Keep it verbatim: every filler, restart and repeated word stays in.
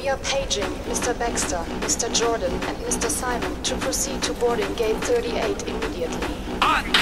We are paging Mister Baxter, Mister Jordan, and Mister Simon to proceed to boarding gate thirty-eight immediately. On